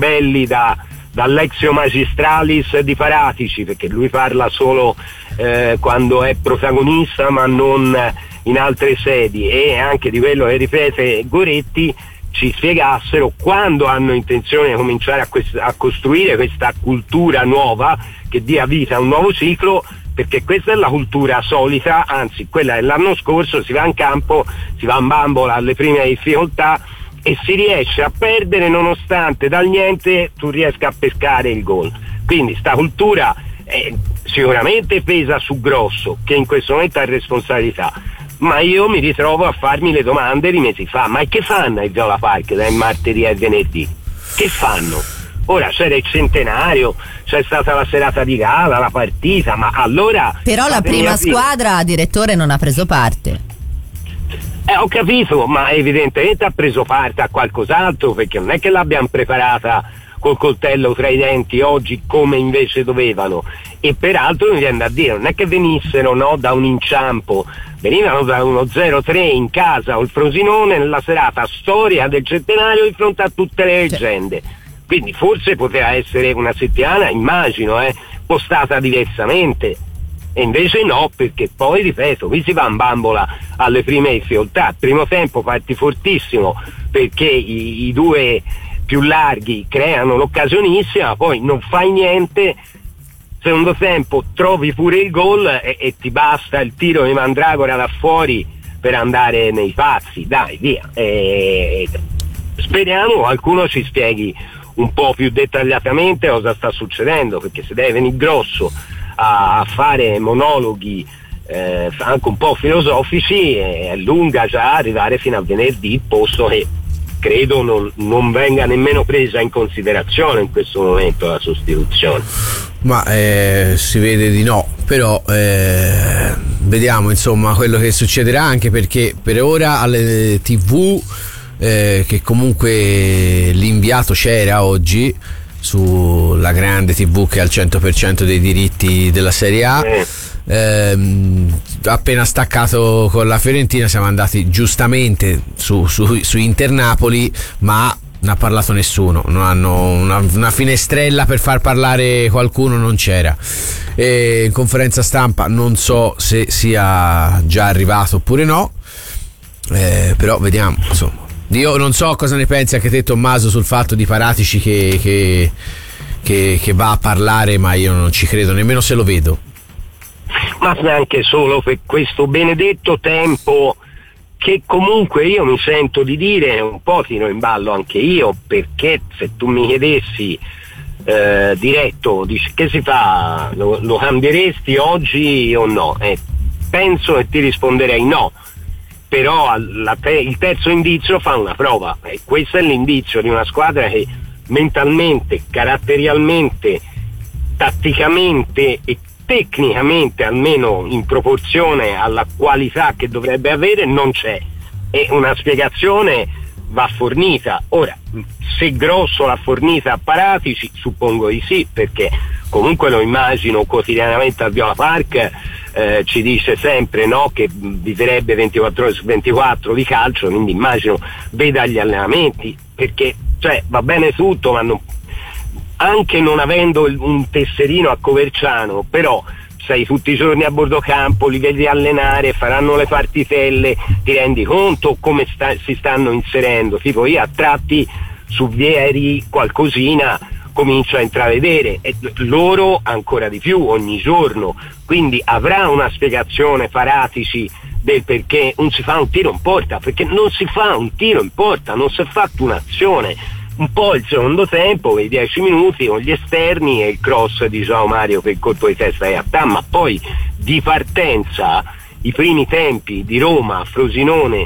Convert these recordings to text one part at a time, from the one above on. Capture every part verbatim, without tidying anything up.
belli da dall'Exio Magistralis di Paratici, perché lui parla solo eh, quando è protagonista ma non in altre sedi, e anche di quello che ripete Goretti, ci spiegassero quando hanno intenzione di cominciare a, quest- a costruire questa cultura nuova che dia vita a un nuovo ciclo, perché questa è la cultura solita, anzi quella dell'anno scorso: si va in campo, si va in bambola alle prime difficoltà e si riesce a perdere nonostante dal niente tu riesca a pescare il gol. Quindi sta cultura eh, sicuramente pesa su Grosso, che in questo momento ha responsabilità, ma io mi ritrovo a farmi le domande di mesi fa: ma che fanno il Viola Park dal martedì al venerdì? Che fanno? Ora c'era il centenario, c'è stata la serata di gala, la partita, ma allora... Però la prima squadra, direttore, non ha preso parte. Eh, ho capito, ma evidentemente ha preso parte a qualcos'altro, perché non è che l'abbiamo preparata col coltello tra i denti oggi come invece dovevano. E peraltro mi viene da dire, non è che venissero no, da un inciampo, venivano da uno zero tre in casa o il Frosinone nella serata storia del centenario di fronte a tutte le leggende. Quindi forse poteva essere una settimana, immagino, eh, postata diversamente. E invece no, perché poi, ripeto, qui si va in bambola alle prime difficoltà. Primo tempo parti fortissimo perché i, i due più larghi creano l'occasionissima, poi non fai niente. Secondo tempo trovi pure il gol e, e ti basta il tiro di Mandragora da fuori per andare nei pazzi. Dai, via. E, speriamo qualcuno ci spieghi un po' più dettagliatamente cosa sta succedendo, perché se deve venire Grosso a fare monologhi eh, anche un po' filosofici è lunga già arrivare fino a venerdì, posto che credo non, non venga nemmeno presa in considerazione in questo momento la sostituzione. Ma eh, si vede di no, però eh, vediamo insomma quello che succederà, anche perché per ora alle tivù eh, che comunque l'inviato c'era oggi sulla grande tivù che ha il cento per cento dei diritti della Serie A, eh. ehm, appena staccato con la Fiorentina siamo andati giustamente su, su, su Inter Napoli, ma non ha parlato nessuno, non hanno una, una finestrella per far parlare qualcuno, non c'era. E in conferenza stampa non so se sia già arrivato oppure no, eh, però vediamo insomma. Io non so cosa ne pensi anche te, Tommaso, sul fatto di Paratici che, che, che, che va a parlare, ma io non ci credo nemmeno se lo vedo. Ma neanche solo per questo benedetto tempo che comunque io mi sento di dire, un po' tiro in ballo anche io, perché se tu mi chiedessi eh, diretto dici, che si fa, lo, lo cambieresti oggi o no? Eh, penso che ti risponderei no. Però la te- il terzo indizio fa una prova, e questo è l'indizio di una squadra che mentalmente, caratterialmente, tatticamente e tecnicamente, almeno in proporzione alla qualità che dovrebbe avere, non c'è, e una spiegazione va fornita. Ora, se Grosso l'ha fornita a Paratici, suppongo di sì, perché comunque lo immagino quotidianamente al Viola Park. Eh, ci dice sempre no, che viverebbe ventiquattro ore su ventiquattro di calcio, quindi immagino veda gli allenamenti, perché cioè, va bene tutto, ma non, anche non avendo il, un tesserino a Coverciano, però sei tutti i giorni a bordo campo, li vedi allenare, faranno le partitelle, ti rendi conto come sta, si stanno inserendo. Tipo io a tratti su Vieri qualcosina comincio a intravedere, e loro ancora di più ogni giorno, quindi avrà una spiegazione Paratici del perché non si fa un tiro in porta, perché non si fa un tiro in porta, non si è fatto un'azione. Un po' il secondo tempo, i dieci minuti con gli esterni e il cross di João Mario per il colpo di testa di Attà, ma poi di partenza i primi tempi di Roma, Frosinone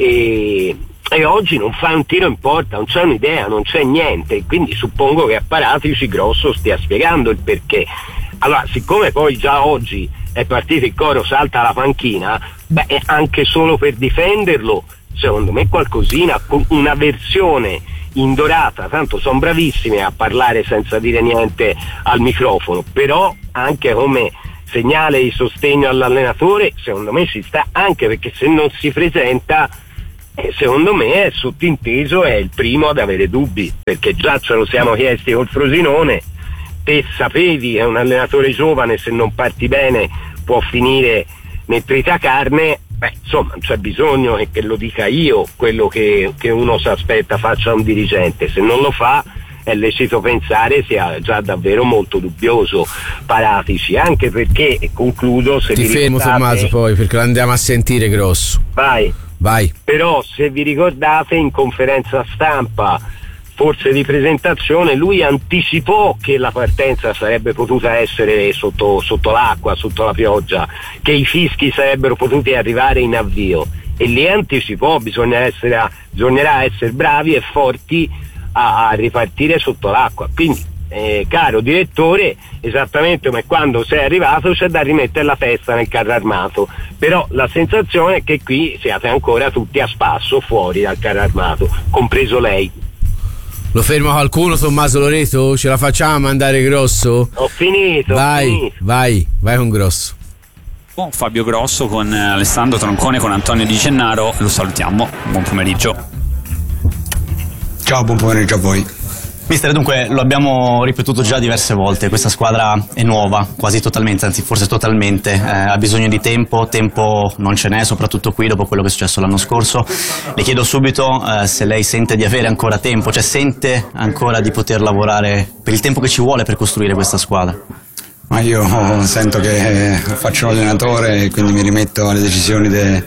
e e oggi non fa un tiro in porta, non c'è un'idea, non c'è niente, quindi suppongo che a Paratici Grosso stia spiegando il perché. Allora, siccome poi già oggi è partito il coro salta la panchina, beh, anche solo per difenderlo, secondo me qualcosina, con una versione indorata, tanto sono bravissimi a parlare senza dire niente al microfono, però anche come segnale di sostegno all'allenatore, secondo me ci sta, anche perché se non si presenta E secondo me è sottinteso, è il primo ad avere dubbi, perché già ce lo siamo chiesti col Frosinone. Te sapevi che un allenatore giovane, se non parti bene, può finire nel tritacarne. Beh, insomma, non c'è bisogno che lo dica io quello che, che uno si aspetta faccia un dirigente. Se non lo fa è lecito pensare sia già davvero molto dubbioso Paratici, anche perché, e concludo, se ti vi fermo ricordate, Tommaso poi perché lo andiamo a sentire grosso. vai, vai. Però se vi ricordate, in conferenza stampa forse di presentazione, lui anticipò che la partenza sarebbe potuta essere sotto, sotto l'acqua, sotto la pioggia, che i fischi sarebbero potuti arrivare in avvio, e lì anticipò bisogna essere, bisognerà essere bravi e forti a, a ripartire sotto l'acqua. Quindi eh, caro direttore, esattamente come quando sei arrivato c'è da rimettere la testa nel carro armato, però la sensazione è che qui siate ancora tutti a spasso fuori dal carro armato, compreso lei. Lo ferma qualcuno, Tommaso Loreto? Ce la facciamo andare grosso? Ho finito. Vai, ho finito. vai, vai con Grosso. Oh, Fabio Grosso con Alessandro Troncone, con Antonio Di Gennaro, lo salutiamo. Buon pomeriggio. Ciao, buon pomeriggio a voi. Mister, dunque lo abbiamo ripetuto già diverse volte, questa squadra è nuova, quasi totalmente, anzi forse totalmente, eh, ha bisogno di tempo, tempo non ce n'è, soprattutto qui dopo quello che è successo l'anno scorso. Le chiedo subito eh, se lei sente di avere ancora tempo, cioè sente ancora di poter lavorare per il tempo che ci vuole per costruire questa squadra. Ma io sento che faccio l'allenatore e quindi mi rimetto alle decisioni de,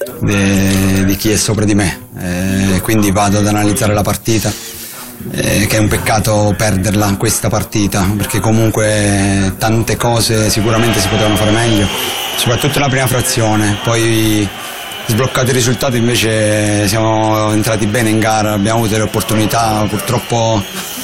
de, di chi è sopra di me, eh, quindi vado ad analizzare la partita. Eh, che è un peccato perderla questa partita, perché comunque tante cose sicuramente si potevano fare meglio, soprattutto nella prima frazione. Poi sbloccato il risultato invece siamo entrati bene in gara, abbiamo avuto le opportunità, purtroppo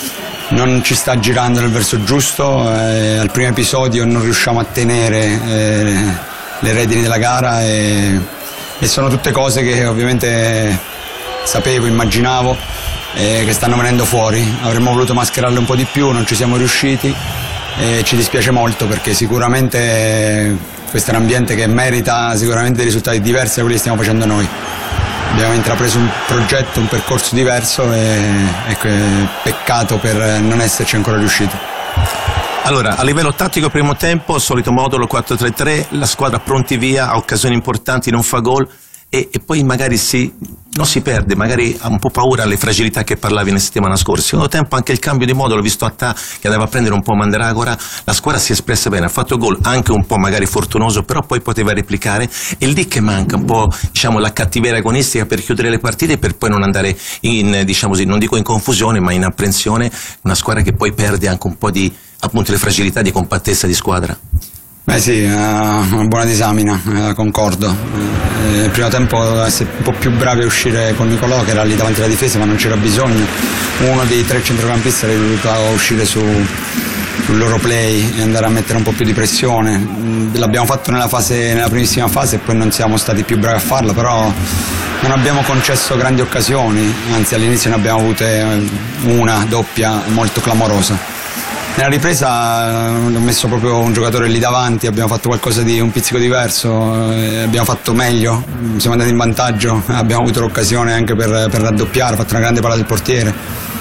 non ci sta girando nel verso giusto, eh, al primo episodio non riusciamo a tenere eh, le redini della gara e, e sono tutte cose che ovviamente sapevo, immaginavo, Eh, che stanno venendo fuori. Avremmo voluto mascherarle un po' di più, non ci siamo riusciti e ci dispiace molto, perché sicuramente questo è un ambiente che merita sicuramente dei risultati diversi da quelli che stiamo facendo noi. Abbiamo intrapreso un progetto, un percorso diverso e, e peccato per non esserci ancora riusciti. Allora, a livello tattico primo tempo, solito modulo quattro tre tre, la squadra pronti via, a occasioni importanti non fa gol. E, e poi magari si, non si perde, magari ha un po' paura alle fragilità che parlavi nella settimana scorsa. Secondo tempo anche il cambio di modo, l'ho visto a Ta che andava a prendere un po' Mandragora, la squadra si è espressa bene, ha fatto gol anche un po' magari fortunoso, però poi poteva replicare, e lì che manca un po', diciamo, la cattiveria agonistica per chiudere le partite e per poi non andare in, diciamo così, non dico in confusione ma in apprensione, una squadra che poi perde anche un po' di, appunto, le fragilità di compattezza di squadra. Beh sì, una buona disamina, eh, concordo. Eh, il primo tempo essere un po' più bravi a uscire con Nicolò, che era lì davanti alla difesa, ma non c'era bisogno. Uno dei tre centrocampisti era dovuto uscire su, sul loro play e andare a mettere un po' più di pressione. L'abbiamo fatto nella, fase, nella primissima fase e poi non siamo stati più bravi a farlo, però non abbiamo concesso grandi occasioni, anzi all'inizio ne abbiamo avute una doppia molto clamorosa. Nella ripresa ho messo proprio un giocatore lì davanti, abbiamo fatto qualcosa di un pizzico diverso, abbiamo fatto meglio, siamo andati in vantaggio, abbiamo avuto l'occasione anche per, per raddoppiare, ho fatto una grande palla del portiere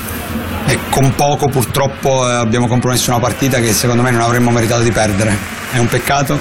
e con poco purtroppo abbiamo compromesso una partita che secondo me non avremmo meritato di perdere. È un peccato,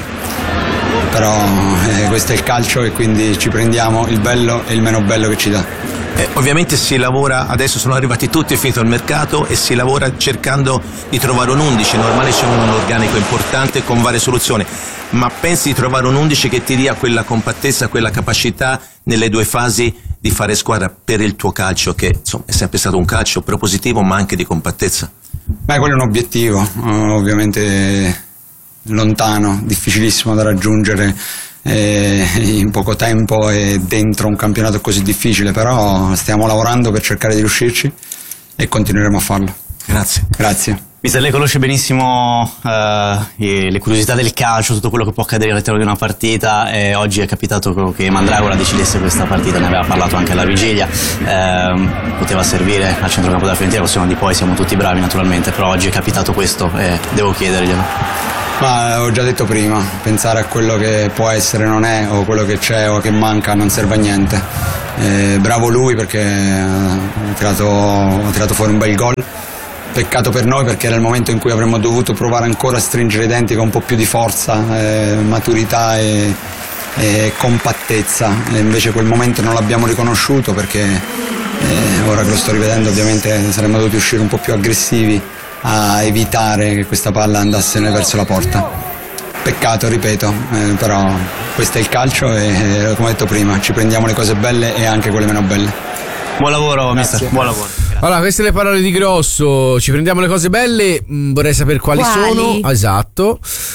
però eh, questo è il calcio e quindi ci prendiamo il bello e il meno bello che ci dà. Eh, ovviamente si lavora, adesso sono arrivati tutti, è finito il mercato e si lavora cercando di trovare un undici, normale c'è un organico importante con varie soluzioni, ma pensi di trovare un undici che ti dia quella compattezza, quella capacità nelle due fasi di fare squadra per il tuo calcio, che insomma è sempre stato un calcio propositivo ma anche di compattezza? Beh, quello è un obiettivo, uh, ovviamente lontano, difficilissimo da raggiungere eh, in poco tempo e dentro un campionato così difficile, però stiamo lavorando per cercare di riuscirci e continueremo a farlo. Grazie. Grazie. Mister, lei conosce benissimo eh, le curiosità del calcio, tutto quello che può accadere all'interno di una partita, e oggi è capitato che Mandragora decidesse questa partita, ne aveva parlato anche alla vigilia, eh, poteva servire al centrocampo della Fiorentina, possiamo di poi, siamo tutti bravi naturalmente, però oggi è capitato questo e devo chiederglielo. Ma ho già detto prima, pensare a quello che può essere non è, o quello che c'è o che manca non serve a niente. Eh, bravo lui perché ha tirato, ha tirato fuori un bel gol. Peccato per noi perché era il momento in cui avremmo dovuto provare ancora a stringere i denti con un po' più di forza, eh, maturità e, e compattezza, e invece quel momento non l'abbiamo riconosciuto perché eh, ora che lo sto rivedendo ovviamente saremmo dovuti uscire un po' più aggressivi a evitare che questa palla andasse verso la porta. Peccato, ripeto, eh, però questo è il calcio e eh, come ho detto prima ci prendiamo le cose belle e anche quelle meno belle. Buon lavoro mister, buon lavoro. Allora, queste le parole di Grosso. Ci prendiamo le cose belle. Mh, vorrei sapere quali, Quali? sono. Esatto.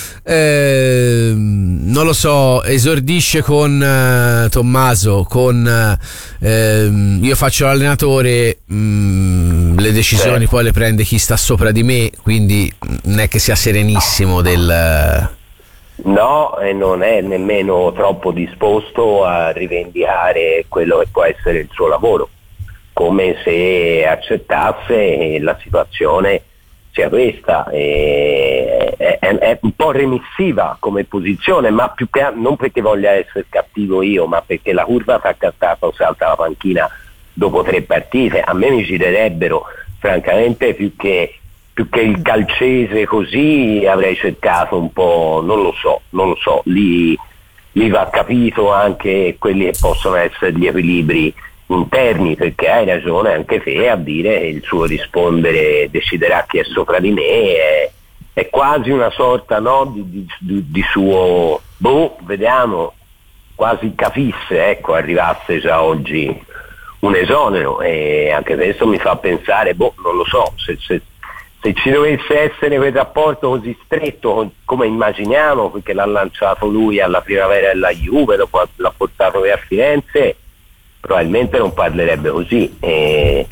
Eh, non lo so. Esordisce con eh, Tommaso. Con eh, io faccio l'allenatore. Mh, le decisioni Sì. poi le prende chi sta sopra di me. Quindi non è che sia serenissimo del. No, e non è nemmeno troppo disposto a rivendicare quello che può essere il suo lavoro, come se accettasse la situazione sia questa. E è, è, è un po' remissiva come posizione, ma più che non perché voglia essere cattivo io, ma perché la curva si è accattata o salta la panchina dopo tre partite. A me mi girerebbero, francamente, più che più che il calcese così avrei cercato un po', non lo so, non lo so, lì, lì va capito anche quelli che possono essere gli equilibri interni, perché hai ragione anche te a dire che il suo rispondere deciderà chi è sopra di me, è, è quasi una sorta, no, di, di, di suo, boh, vediamo, quasi capisse, ecco, arrivasse già oggi un esonero, e anche questo mi fa pensare, boh, non lo so, se, se Se ci dovesse essere quel rapporto così stretto come immaginiamo, perché l'ha lanciato lui alla primavera della Juve, dopo l'ha portato via a Firenze, probabilmente non parlerebbe così. E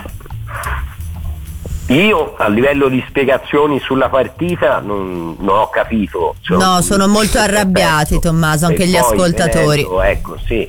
io a livello di spiegazioni sulla partita non, non ho capito. Cioè, No, sono molto arrabbiati, Tommaso, anche E gli poi ascoltatori. venendo, ecco, sì.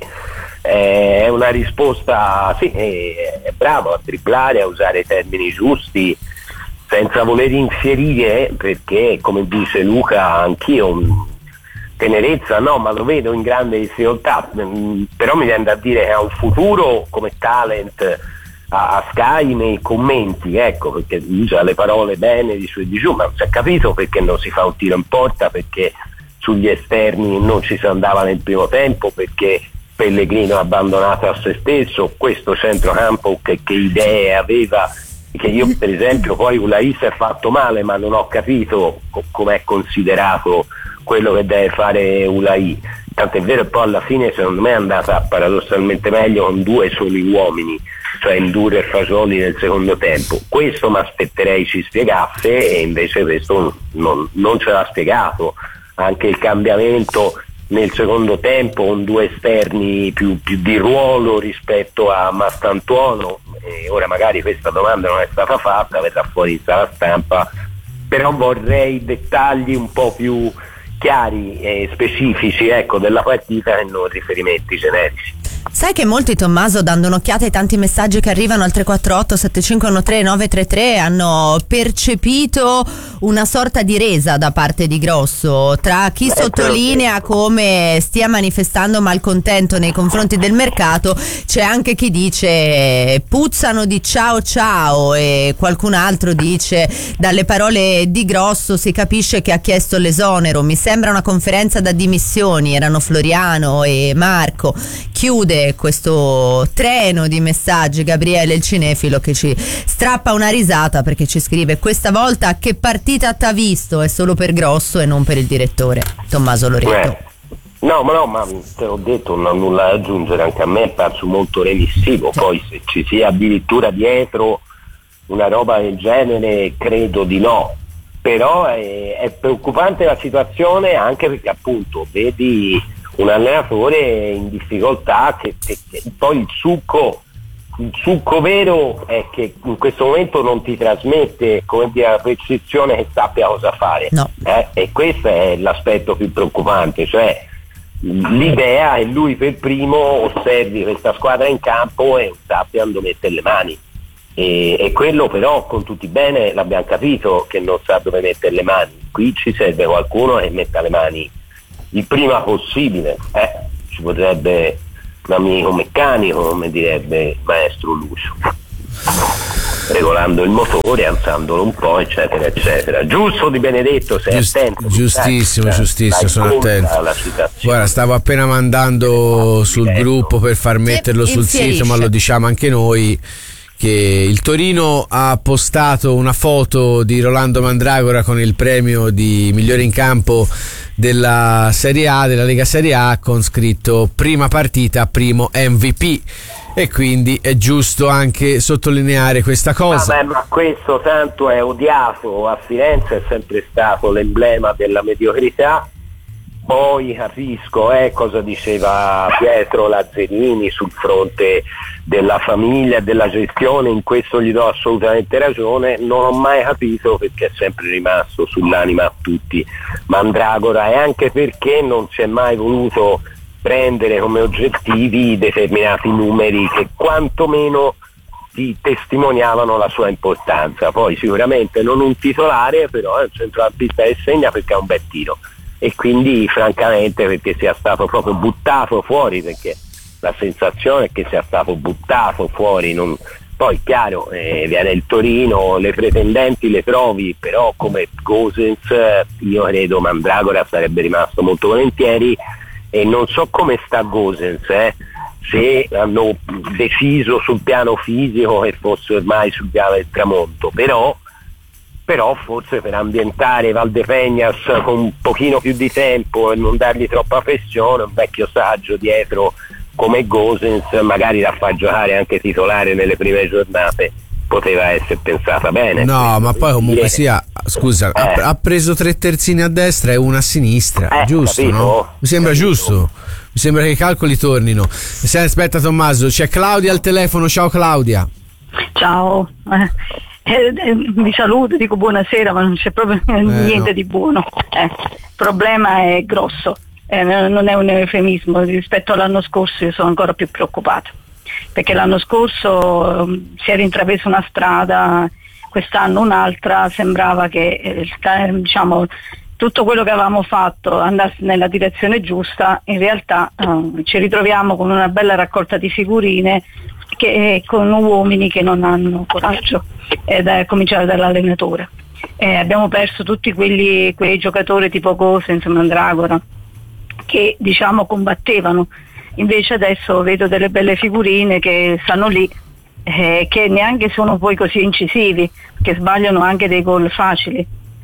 È una risposta, sì, è, è bravo a dribblare, a usare i termini giusti, senza voler infierire, perché come dice Luca anch'io tenerezza no, ma lo vedo in grande difficoltà, però mi viene da dire che ha un futuro come talent a, a Sky nei commenti, ecco, perché usa le parole bene di su e di giù, ma non si è capito perché non si fa un tiro in porta, perché sugli esterni non ci si andava nel primo tempo, perché Pellegrino ha abbandonato a se stesso questo centrocampo, che, che idee aveva, che io per esempio poi Ulai si è fatto male, ma non ho capito co- com'è considerato quello che deve fare Ulai, tant'è vero che poi alla fine secondo me è andata paradossalmente meglio con due soli uomini, cioè Indure e Fasoli nel secondo tempo. Questo mi aspetterei ci spiegasse, e invece questo non, non ce l'ha spiegato. Anche il cambiamento nel secondo tempo con due esterni più, più di ruolo rispetto a Mastantuono, e ora magari questa domanda non è stata fatta, verrà fuori in sala stampa, però vorrei dettagli un po' più chiari e specifici, ecco, della partita, e non riferimenti generici. Sai che molti, Tommaso, dando un'occhiata ai tanti messaggi che arrivano al tre quattro otto sette cinque uno tre nove tre tre, hanno percepito una sorta di resa da parte di Grosso, tra chi sottolinea come stia manifestando malcontento nei confronti del mercato, c'è anche chi dice puzzano di ciao ciao, e qualcun altro dice dalle parole di Grosso si capisce che ha chiesto l'esonero, mi sembra una conferenza da dimissioni, erano Floriano e Marco. Chiude questo treno di messaggi Gabriele il cinefilo, che ci strappa una risata perché ci scrive: questa volta che partita t'ha visto, è solo per Grosso e non per il direttore. Tommaso Loreto. Eh, no, ma no, ma te l'ho detto, non ho nulla da aggiungere, anche a me è parso molto remissivo, poi se ci sia addirittura dietro una roba del genere credo di no, però è, è preoccupante la situazione, anche perché appunto vedi un allenatore in difficoltà che, che, che poi il succo il succo vero è che in questo momento non ti trasmette, come dire, la percezione che sappia cosa fare, no. eh? E questo è l'aspetto più preoccupante, cioè l'idea è lui per primo osservi questa squadra in campo e sappia dove mettere le mani, e, e quello però con tutti bene l'abbiamo capito che non sa dove mettere le mani. Qui ci serve qualcuno che metta le mani il prima possibile, eh? Ci potrebbe un amico meccanico, come direbbe il maestro Lucio, regolando il motore, alzandolo un po', eccetera eccetera. Giusto Di Benedetto, sei Giust- attento, giustissimo, eh, giustissimo, sono attento. Guarda, stavo appena mandando sul gruppo per far metterlo sul sito, ma lo diciamo anche noi, che il Torino ha postato una foto di Rolando Mandragora con il premio di migliore in campo della Serie A, della Lega Serie A, con scritto prima partita, primo M V P, e quindi è giusto anche sottolineare questa cosa. Vabbè, ma questo tanto è odiato a Firenze, è sempre stato l'emblema della mediocrità. Poi capisco eh, cosa diceva Pietro Lazzarini sul fronte della famiglia e della gestione, in questo gli do assolutamente ragione. Non ho mai capito perché è sempre rimasto sull'anima a tutti Mandragora, e anche perché non si è mai voluto prendere come oggettivi determinati numeri che quantomeno ti testimoniavano la sua importanza. Poi sicuramente non un titolare, però è un centrocampista che segna perché ha un bel tiro, e quindi francamente perché sia stato proprio buttato fuori, perché la sensazione è che sia stato buttato fuori. Non... poi chiaro, eh, viene il Torino, le pretendenti le trovi, però come Gosens io credo Mandragora sarebbe rimasto molto volentieri, e non so come sta Gosens, eh, se hanno deciso sul piano fisico che fosse ormai sul viale del tramonto, però però forse per ambientare Valdepeñas con un pochino più di tempo e non dargli troppa pressione, un vecchio saggio dietro come Gosens, magari da far giocare anche titolare nelle prime giornate, poteva essere pensata bene. No, ma poi comunque sia, scusa, eh. ha, ha preso tre terzini a destra e una a sinistra, eh, giusto, capito? no? Mi sembra capito. giusto, mi sembra che i calcoli tornino. Se aspetta Tommaso, c'è Claudia al telefono. Ciao Claudia. Ciao. Eh. Eh, eh, vi saluto, dico buonasera, ma non c'è proprio eh, niente no. di buono. Eh, il problema è grosso, eh, non è un eufemismo. Rispetto all'anno scorso io sono ancora più preoccupata, perché l'anno scorso um, si era intrapresa una strada, quest'anno un'altra. Sembrava che eh, diciamo, tutto quello che avevamo fatto andasse nella direzione giusta. In realtà um, ci ritroviamo con una bella raccolta di figurine, che con uomini che non hanno coraggio, ed è cominciare dall'allenatore. Eh, abbiamo perso tutti quelli, quei giocatori tipo Gosens, Mandragora, che diciamo combattevano. Invece adesso vedo delle belle figurine che stanno lì, eh, che neanche sono poi così incisivi, che sbagliano anche dei gol facili.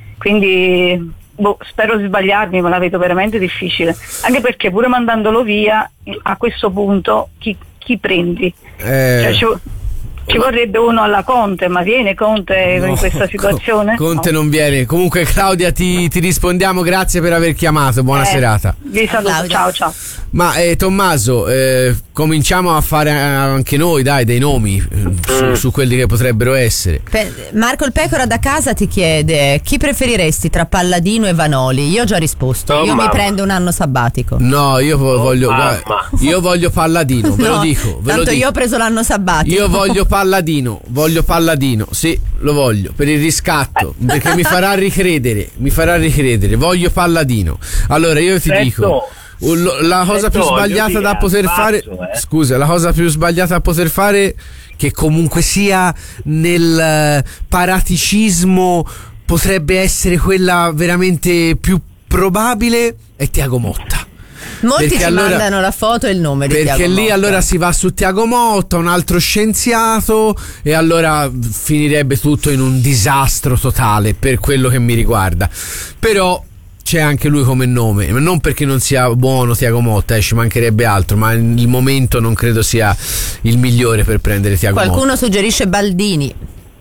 Quindi boh, spero di sbagliarmi, ma la vedo veramente difficile, anche perché pure mandandolo via a questo punto chi chi prendi? Eh, cioè, ci, ci vorrebbe uno alla Conte, ma viene Conte no, in questa situazione? Conte no. non viene. Comunque Claudia ti, ti rispondiamo, grazie per aver chiamato, buona eh, serata. Vi saluto, ciao ciao. Ma eh, Tommaso, eh, cominciamo a fare anche noi, dai, dei nomi eh, su, su quelli che potrebbero essere. Pe- Marco il Pecora da casa ti chiede: chi preferiresti tra Palladino e Vanoli? Io ho già risposto, oh, io mamma. mi prendo un anno sabbatico. No, io oh, voglio guarda, io voglio Palladino, ve no, lo dico ve tanto lo dico. Io ho preso l'anno sabbatico. Io voglio Palladino, voglio Palladino, sì, lo voglio, per il riscatto, perché mi farà ricredere, mi farà ricredere, voglio Palladino. Allora io ti Certo. dico, la cosa più sbagliata da poter fare, eh. scusa, la cosa più sbagliata da poter fare, che comunque sia nel paraticismo potrebbe essere quella veramente più probabile, è Thiago Motta. Molti perché ci allora, mandano la foto e il nome di perché Thiago lì Motta. allora si va su Thiago Motta, un altro scienziato, e allora finirebbe tutto in un disastro totale per quello che mi riguarda. Però c'è anche lui come nome, non perché non sia buono Thiago Motta, eh, ci mancherebbe altro, ma il momento non credo sia il migliore per prendere Thiago Motta. Qualcuno suggerisce Baldini.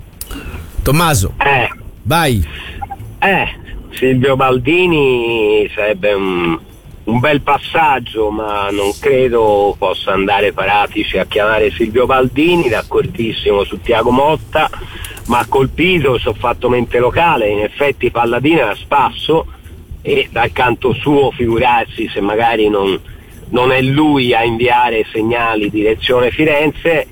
Tommaso, eh. vai. Eh, Silvio Baldini sarebbe un, un bel passaggio, ma non credo possa andare Paratici a chiamare Silvio Baldini. D'accordissimo su Thiago Motta, ma ha colpito, ci ho fatto mente locale, in effetti Palladino era a spasso, e dal canto suo figurarsi se magari non, non è lui a inviare segnali direzione Firenze.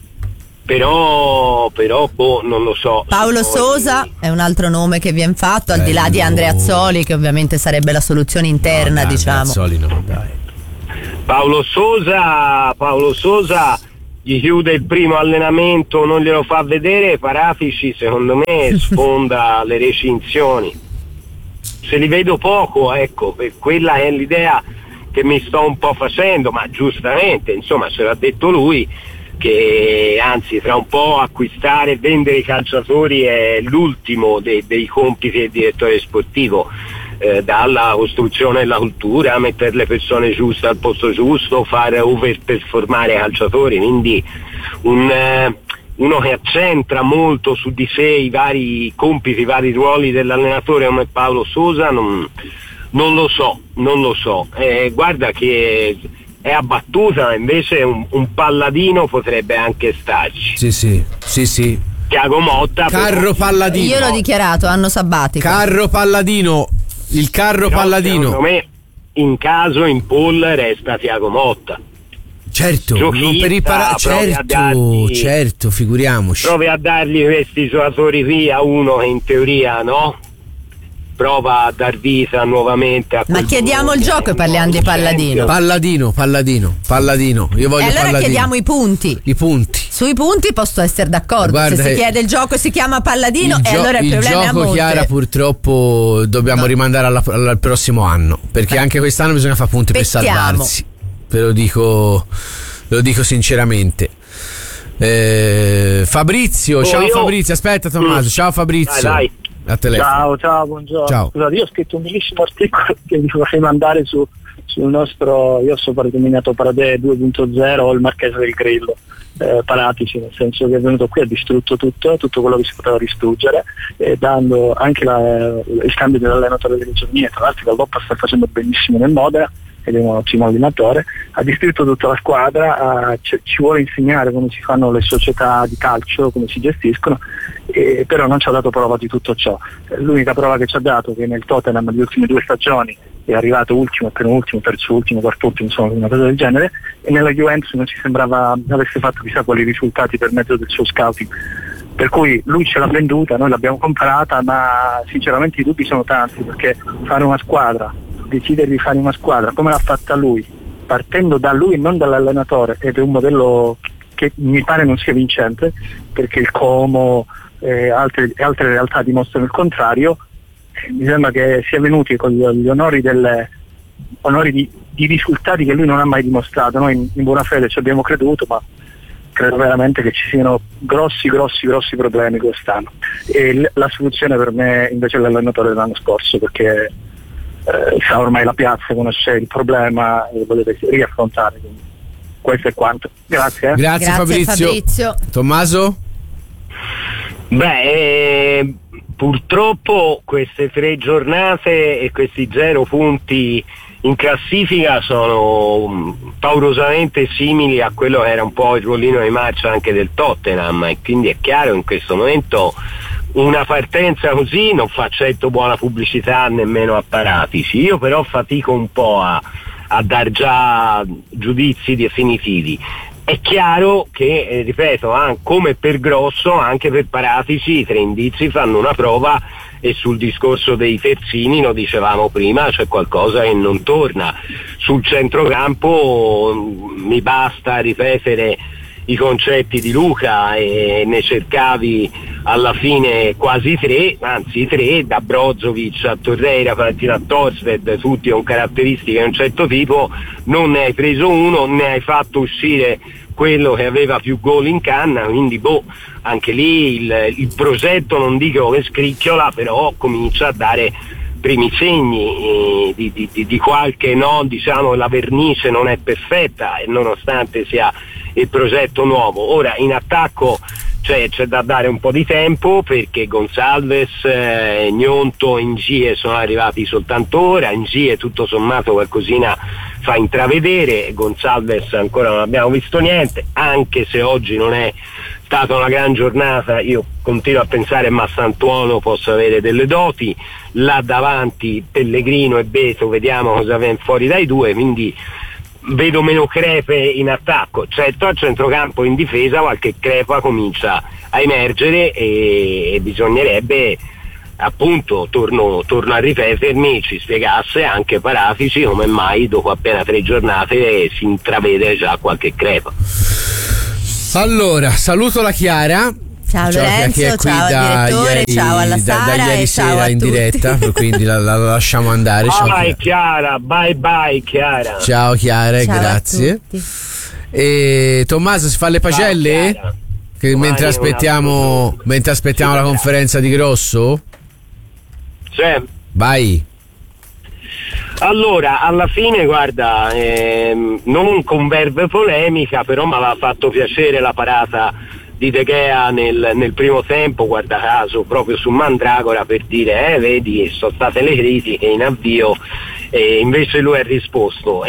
Però, però boh, non lo so. Paolo poi... Sosa è un altro nome che viene fatto, al eh, di là no. di Andrea Azzoli, che ovviamente sarebbe la soluzione interna, no, dai, diciamo. Azzoli no, dai. Paolo Sosa, Paolo Sosa gli chiude il primo allenamento, non glielo fa vedere, Paratici secondo me sfonda le recinzioni. Se li vedo poco, ecco, per quella è l'idea che mi sto un po' facendo, ma giustamente, insomma, ce l'ha detto lui, che anzi tra un po' acquistare e vendere i calciatori è l'ultimo dei, dei compiti del direttore sportivo, eh, dalla costruzione della cultura, mettere le persone giuste al posto giusto, fare overperformare i calciatori, quindi un, eh, uno che accentra molto su di sé i vari compiti, i vari ruoli dell'allenatore come Paolo Sosa, non, non lo so, non lo so, eh, guarda che è abbattuta, invece un, un palladino potrebbe anche starci. Sì, sì, sì, sì. Tiago Motta. Carro palladino. Io l'ho dichiarato, anno sabbatico. Carro palladino, il carro Però, palladino. Secondo me, in caso in poll resta Tiago Motta. Certo, Giochista, non per riparare. Certo, dargli, certo, figuriamoci. Provi a dargli questi giocatori qui a uno che in teoria no. Prova a dar vita nuovamente a Ma chiediamo il gioco e parliamo di palladino. Palladino, palladino, palladino. Io voglio e allora palladino. chiediamo i punti. I punti. Sui punti posso essere d'accordo. Guarda, se si chiede il gioco e si chiama palladino, il e gio- allora il, il problema è a gioco, monte. Chiara, purtroppo dobbiamo no. rimandare alla, al prossimo anno, perché anche quest'anno bisogna fare punti Pettiamo. per salvarsi. Ve lo dico, ve lo dico sinceramente. Eh, Fabrizio, oh, ciao io... Fabrizio, aspetta Tommaso, mm. ciao Fabrizio. Dai, dai. A telefono. Ciao, ciao, buongiorno. Ciao. Scusate, io ho scritto un bellissimo articolo che vi vorrei mandare su, sul nostro, io ho soprannominato Parade due punto zero o il Marchese del Grillo, eh, Paratici, nel senso che è venuto qui e ha distrutto tutto, tutto quello che si poteva distruggere, e dando anche la, il cambio dell'allenatore delle giornie, tra l'altro che Loppa sta facendo benissimo nel Modena, ed è un ottimo allenatore, ha distrutto tutta la squadra, ha, c- ci vuole insegnare come si fanno le società di calcio, come si gestiscono, e, però non ci ha dato prova di tutto ciò. L'unica prova che ci ha dato è che nel Tottenham delle ultime due stagioni è arrivato ultimo, penultimo, terzo ultimo, quarto ultimo, insomma una cosa del genere, e nella Juventus non ci sembrava avesse fatto chissà quali risultati per mezzo del suo scouting. Per cui lui ce l'ha venduta, noi l'abbiamo comprata, ma sinceramente i dubbi sono tanti, perché fare una squadra, decidere di fare una squadra come l'ha fatta lui, partendo da lui e non dall'allenatore, ed è un modello che mi pare non sia vincente, perché il Como e eh, altre, altre realtà dimostrano il contrario. Mi sembra che sia venuti con gli, gli onori, delle, onori di, di risultati che lui non ha mai dimostrato. Noi in, in buona fede ci abbiamo creduto, ma credo veramente che ci siano grossi grossi grossi problemi quest'anno, e l- la soluzione per me invece è l'allenatore dell'anno scorso, perché eh, sa ormai la piazza, conosce il problema e lo deve riaffrontare. Quindi questo è quanto. Grazie. Eh. Grazie, Grazie Fabrizio. Fabrizio. Tommaso? Beh, eh, purtroppo queste tre giornate e questi zero punti in classifica sono paurosamente simili a quello che era un po' il ruolino di marcia anche del Tottenham, e quindi è chiaro in questo momento una partenza così non fa certo buona pubblicità nemmeno a Paratici. Io però fatico un po' a, a dar già giudizi definitivi. È chiaro che, eh, ripeto, ah, come per Grosso, anche per Paratici i tre indizi fanno una prova, e sul discorso dei terzini, lo dicevamo prima, c'è qualcosa che non torna. Sul centrocampo mh, mi basta ripetere i concetti di Luca, e ne cercavi alla fine quasi tre, anzi tre, da Brozovic a Torreira, partita a Torsted, tutti con caratteristiche di un certo tipo. Non ne hai preso uno, ne hai fatto uscire quello che aveva più gol in canna, quindi boh, anche lì il, il progetto non dico che scricchiola, però comincia a dare primi segni eh, di, di, di qualche no, diciamo la vernice non è perfetta, e nonostante sia il progetto nuovo. Ora in attacco cioè, c'è da dare un po' di tempo, perché Gonçalves, eh, Gnonto e Ngie sono arrivati soltanto ora. Ngie tutto sommato qualcosina fa intravedere, Gonçalves ancora non abbiamo visto niente, anche se oggi non è stata una gran giornata. Io continuo a pensare che Massantuono possa avere delle doti, là davanti Pellegrino e Beto vediamo cosa viene fuori dai due, quindi vedo meno crepe in attacco. Certo, al centrocampo in difesa qualche crepa comincia a emergere, e, e bisognerebbe appunto torno, torno a ripetermi, ci spiegasse anche Paratici come mai dopo appena tre giornate si intravede già qualche crepa. Allora, saluto la Chiara. Ciao, ciao Lorenzo, che è qui ciao da direttore, ieri, ciao alla da, Sara da ieri e sera ciao a in tutti. diretta, quindi la, la, la lasciamo andare. Ciao Bye Chiara, Chiara, bye bye Chiara. ciao Chiara, Ciao a grazie. tutti. E Tommaso si fa le pagelle? Ciao, Che Domani mentre è un aspettiamo, altro mentre aspettiamo Sì, la ciao. conferenza di Grosso? Cioè, Vai. allora, alla fine, guarda, ehm, non con verve polemica, però mi aveva fatto piacere la parata di De Gea nel, nel primo tempo, guarda caso, proprio su Mandragora, per dire, eh, vedi, sono state le critiche in avvio, e invece lui ha risposto.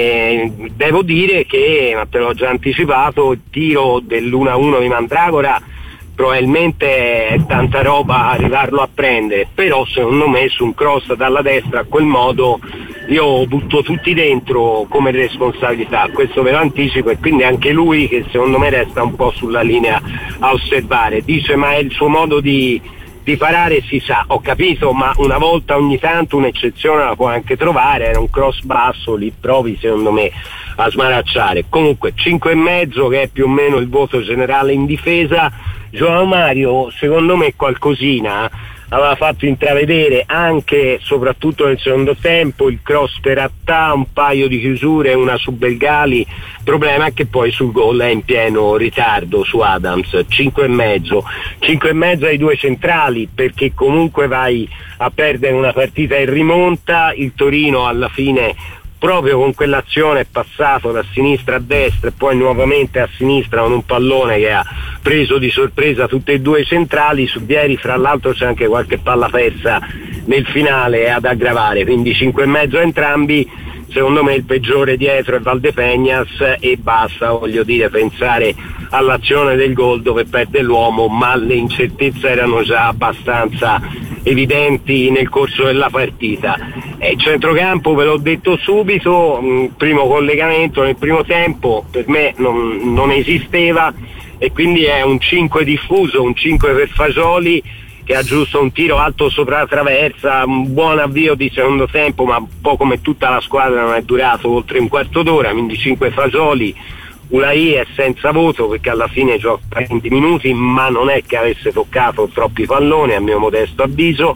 E devo dire che, ma te l'ho già anticipato, il tiro dell'uno a uno di Mandragora probabilmente è tanta roba arrivarlo a prendere, però secondo me su un cross dalla destra a quel modo io butto tutti dentro come responsabilità, questo ve lo anticipo, e quindi anche lui, che secondo me resta un po' sulla linea a osservare, dice ma è il suo modo di, di parare, si sa, ho capito, ma una volta ogni tanto un'eccezione la può anche trovare, era un cross basso, lì provi secondo me a smaracciare. Comunque cinque e mezzo, che è più o meno il voto generale in difesa. João Mario secondo me qualcosina aveva fatto intravedere anche soprattutto nel secondo tempo, il cross per Attà, un paio di chiusure, una su Belgali, il problema è che poi sul gol è in pieno ritardo su Adams. Cinque e mezzo cinque e mezzo ai due centrali, perché comunque vai a perdere una partita in rimonta. Il Torino alla fine proprio con quell'azione è passato da sinistra a destra e poi nuovamente a sinistra con un pallone che ha preso di sorpresa tutti e due i centrali. Su Vieri fra l'altro c'è anche qualche palla persa nel finale ad aggravare, quindi cinque e mezzo a entrambi. Secondo me il peggiore dietro è Valdepeñas e basta, voglio dire, pensare all'azione del gol dove perde l'uomo, ma le incertezze erano già abbastanza evidenti nel corso della partita. E centrocampo ve l'ho detto subito, mh, primo collegamento nel primo tempo per me non, non esisteva, e quindi è un cinque diffuso, un cinque per Fagioli, che ha giusto un tiro alto sopra la traversa, un buon avvio di secondo tempo, ma un po' come tutta la squadra non è durato oltre un quarto d'ora, quindi cinque Fagioli. Ulai è senza voto perché alla fine gioca venti minuti, ma non è che avesse toccato troppi palloni a mio modesto avviso.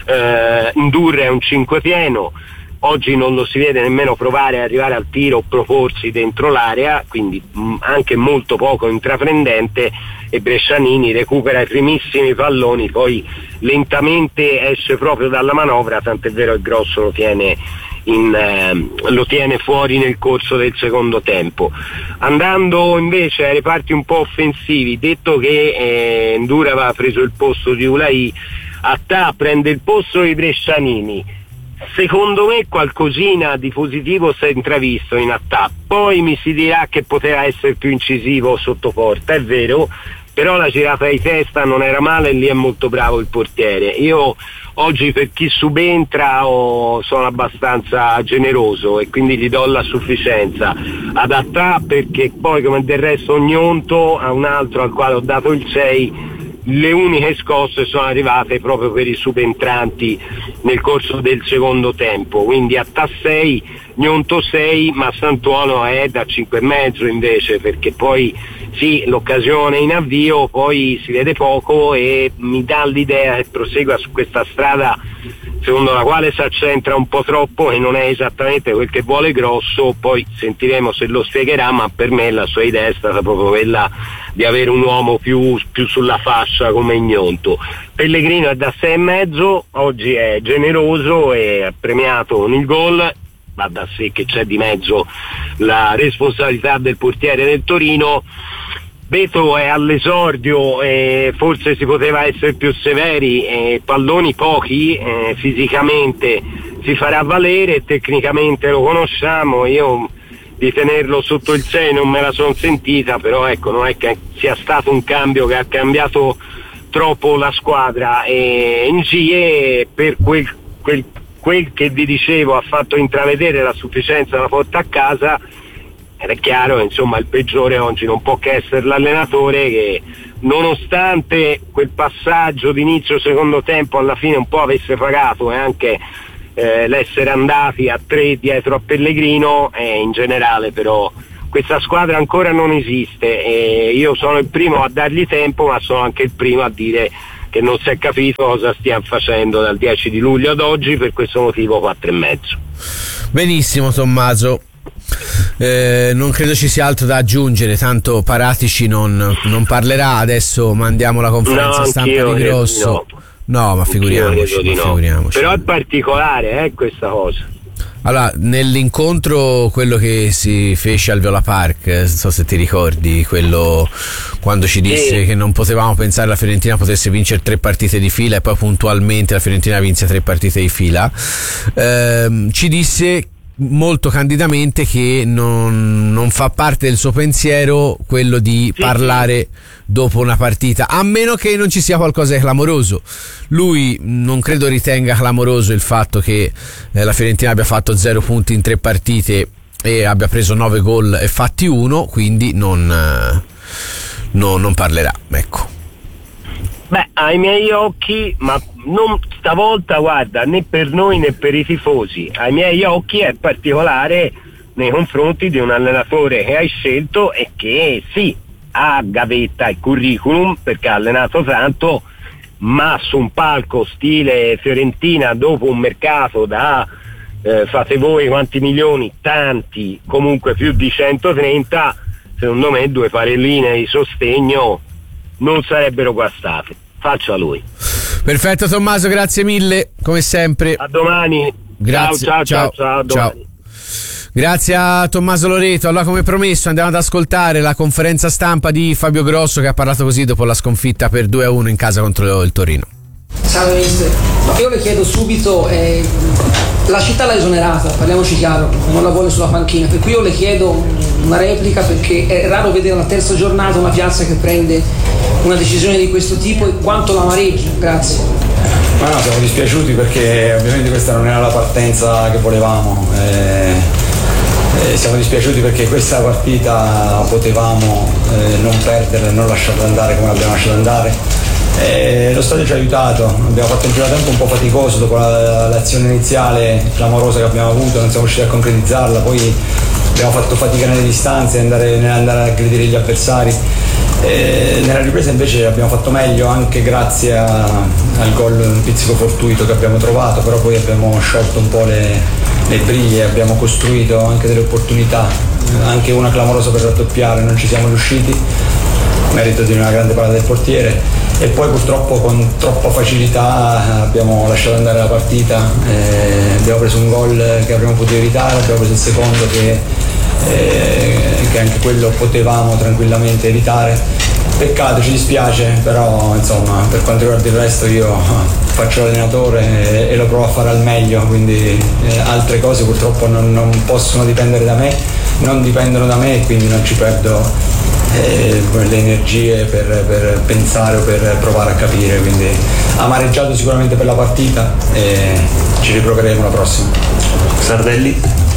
eh, Ndurre è un cinque pieno, oggi non lo si vede nemmeno provare ad arrivare al tiro o proporsi dentro l'area, quindi mh, anche molto poco intraprendente, e Brescianini recupera i primissimi palloni, poi lentamente esce proprio dalla manovra, tant'è vero che Grosso lo tiene In, eh, lo tiene fuori nel corso del secondo tempo. Andando invece ai reparti un po' offensivi, detto che eh, Ndura aveva preso il posto di Ulai, Attà prende il posto di Brescianini. Secondo me qualcosina di positivo si è intravisto in Attà, poi mi si dirà che poteva essere più incisivo sotto porta, è vero, però la girata di testa non era male e lì è molto bravo il portiere. Io oggi per chi subentra oh, sono abbastanza generoso e quindi gli do la sufficienza ad Attà, perché poi come del resto Gnonto, a un altro al quale ho dato il sei, le uniche scosse sono arrivate proprio per i subentranti nel corso del secondo tempo, quindi Attà sei, Gnonto sei, ma Sant'Uono è da cinque e mezzo invece, perché poi sì, l'occasione in avvio, poi si vede poco e mi dà l'idea che prosegua su questa strada secondo la quale si accentra un po' troppo e non è esattamente quel che vuole Grosso. Poi sentiremo se lo spiegherà, ma per me la sua idea è stata proprio quella di avere un uomo più, più sulla fascia come Gnonto. Pellegrino è da sei e mezzo, oggi è generoso e ha premiato con il gol, va da sé che c'è di mezzo la responsabilità del portiere del Torino. Beto è all'esordio e forse si poteva essere più severi, eh, palloni pochi, eh, fisicamente si farà valere, tecnicamente lo conosciamo, io di tenerlo sotto il sei non me la sono sentita, però ecco, non è che sia stato un cambio che ha cambiato troppo la squadra. E Ngie, per quel, quel, quel che vi dicevo, ha fatto intravedere la sufficienza della porta a casa. ed è chiaro che insomma il peggiore oggi non può che essere l'allenatore, che nonostante quel passaggio di inizio secondo tempo alla fine un po' avesse pagato e anche eh, l'essere andati a tre dietro a Pellegrino, e in generale però questa squadra ancora non esiste, e io sono il primo a dargli tempo, ma sono anche il primo a dire che non si è capito cosa stiamo facendo dal dieci di luglio ad oggi, per questo motivo quattro e mezzo. Benissimo Tommaso. Eh, non credo ci sia altro da aggiungere, tanto Paratici non, non parlerà, adesso mandiamo la conferenza no, stampa di Grosso. No, no ma figuriamoci, ma no. figuriamoci. Però è particolare eh, questa cosa. Allora, nell'incontro, quello che si fece al Viola Park, non so se ti ricordi, quello quando ci disse sì. che non potevamo pensare la Fiorentina potesse vincere tre partite di fila, e poi puntualmente la Fiorentina vinse tre partite di fila, ehm, ci disse molto candidamente che non, non fa parte del suo pensiero quello di sì, parlare sì. dopo una partita, a meno che non ci sia qualcosa di clamoroso. Lui non credo ritenga clamoroso il fatto che eh, la Fiorentina abbia fatto zero punti in tre partite e abbia preso nove gol e fatti uno, quindi non, eh, no, non parlerà, ecco. Beh, ai miei occhi, ma non stavolta, guarda, né per noi né per i tifosi, ai miei occhi è particolare nei confronti di un allenatore che hai scelto e che sì, ha gavetta e curriculum perché ha allenato tanto, ma su un palco stile Fiorentina, dopo un mercato da eh, fate voi quanti milioni, tanti, comunque più di centotrenta, secondo me due parelline di sostegno non sarebbero guastate. Faccio a lui. Perfetto Tommaso, grazie mille come sempre. A domani. Grazie. Ciao ciao ciao, ciao, a domani. Ciao. Grazie a Tommaso Loreto. Allora, come promesso, andiamo ad ascoltare la conferenza stampa di Fabio Grosso, che ha parlato così dopo la sconfitta per due a uno in casa contro il Torino. Salve mister, io le chiedo subito, eh, la città l'ha esonerata, parliamoci chiaro, non la vuole sulla panchina, per cui io le chiedo una replica, perché è raro vedere alla terza giornata una piazza che prende una decisione di questo tipo, e quanto la amareggia. Grazie. Ma no, siamo dispiaciuti perché ovviamente questa non era la partenza che volevamo. Eh, eh, siamo dispiaciuti perché questa partita potevamo eh, non perderla e non lasciarla andare come l'abbiamo lasciata andare. Eh, lo stadio ci ha aiutato, abbiamo fatto un primo tempo un po' faticoso dopo la, l'azione iniziale clamorosa che abbiamo avuto, non siamo riusciti a concretizzarla, poi abbiamo fatto fatica nelle distanze, andare, nell'andare a aggredire gli avversari. Eh, nella ripresa invece abbiamo fatto meglio, anche grazie a, al gol un pizzico fortuito che abbiamo trovato, però poi abbiamo sciolto un po' le, le briglie, abbiamo costruito anche delle opportunità, anche una clamorosa per raddoppiare, non ci siamo riusciti, merito di una grande parata del portiere, e poi purtroppo con troppa facilità abbiamo lasciato andare la partita, eh, abbiamo preso un gol che avremmo potuto evitare, abbiamo preso il secondo che, eh, che anche quello potevamo tranquillamente evitare. Peccato, ci dispiace, però insomma per quanto riguarda il resto io faccio l'allenatore e, e lo provo a fare al meglio, quindi eh, altre cose purtroppo non, non possono dipendere da me, non dipendono da me, e quindi non ci perdo Eh, le energie per, per pensare o per provare a capire, quindi amareggiato sicuramente per la partita e ci riproveremo la prossima. Sardelli.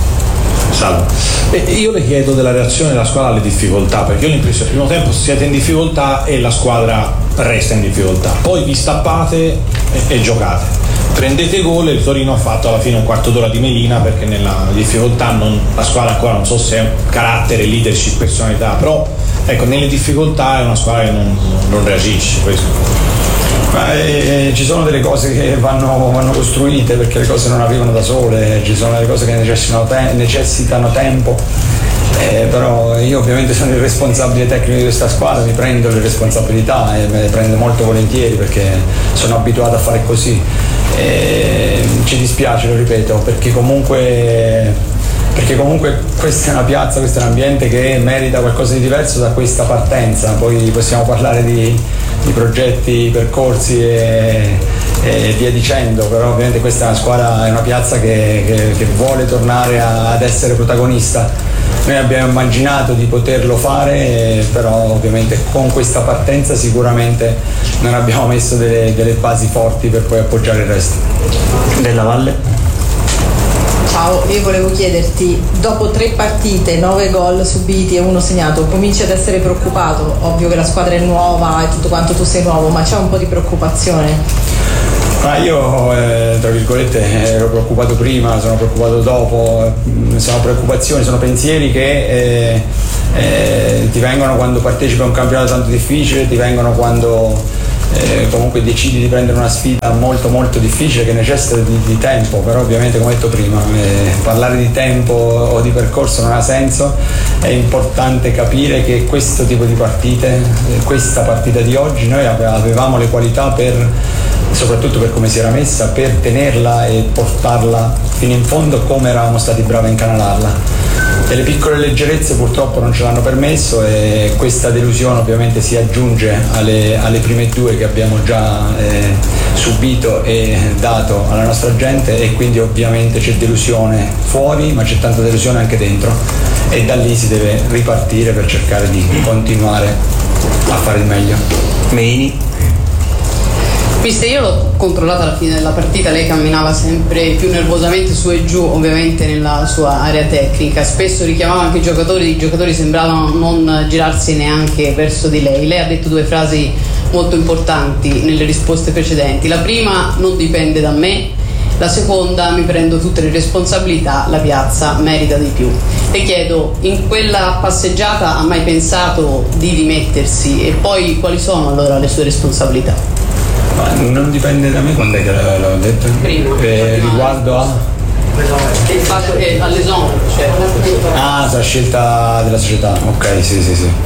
Salve. Beh, io le chiedo della reazione della squadra alle difficoltà, perché io ho l'impressione che al primo tempo siete in difficoltà e la squadra resta in difficoltà, poi vi stappate e, e giocate, prendete gol e il Torino ha fatto alla fine un quarto d'ora di melina, perché nella difficoltà non, la squadra ancora non so se è carattere, leadership, personalità, però ecco, nelle difficoltà è una squadra che non, non reagisce. Questo. Ma, eh, ci sono delle cose che vanno, vanno costruite, perché le cose non arrivano da sole, ci sono delle cose che necessitano, te- necessitano tempo, eh, però io ovviamente sono il responsabile tecnico di questa squadra, mi prendo le responsabilità e me le prendo molto volentieri perché sono abituato a fare così. Eh, ci dispiace, lo ripeto, perché comunque perché comunque questa è una piazza, questo è un ambiente che merita qualcosa di diverso da questa partenza. Poi possiamo parlare di, di progetti, percorsi e, e via dicendo, però ovviamente questa è una squadra, è una piazza che, che, che vuole tornare a, ad essere protagonista. Noi abbiamo immaginato di poterlo fare, però ovviamente con questa partenza sicuramente non abbiamo messo delle, delle basi forti per poi appoggiare il resto. Della Valle? Ciao, io volevo chiederti, dopo tre partite, nove gol subiti e uno segnato, cominci ad essere preoccupato? Ovvio che la squadra è nuova e tutto quanto, tu sei nuovo, ma c'è un po' di preoccupazione? Ma io, eh, tra virgolette, ero preoccupato prima, sono preoccupato dopo, sono preoccupazioni, sono pensieri che eh, eh, ti vengono quando partecipi a un campionato tanto difficile, ti vengono quando eh, comunque decidi di prendere una sfida molto molto difficile che necessita di, di tempo, però ovviamente come ho detto prima, eh, parlare di tempo o di percorso non ha senso, è importante capire che questo tipo di partite, eh, questa partita di oggi, noi avevamo le qualità per, soprattutto per come si era messa, per tenerla e portarla fino in fondo come eravamo stati bravi a incanalarla. Delle piccole leggerezze purtroppo non ce l'hanno permesso e questa delusione ovviamente si aggiunge alle, alle prime due che abbiamo già eh, subito e dato alla nostra gente, e quindi ovviamente c'è delusione fuori ma c'è tanta delusione anche dentro, e da lì si deve ripartire per cercare di continuare a fare il meglio. Meini. Mister, io l'ho controllata alla fine della partita, lei camminava sempre più nervosamente su e giù, ovviamente nella sua area tecnica, spesso richiamava anche i giocatori, i giocatori sembravano non girarsi neanche verso di lei. Lei ha detto due frasi molto importanti nelle risposte precedenti: la prima, non dipende da me; la seconda, mi prendo tutte le responsabilità, la piazza merita di più. Le chiedo, in quella passeggiata ha mai pensato di dimettersi, e poi quali sono allora le sue responsabilità? Ma non dipende da me, quando è che l'ho detto? Prima. Eh, riguardo a? Il fatto che all'esonero, cioè. Ah, la scelta della società, ok, sì, sì, sì.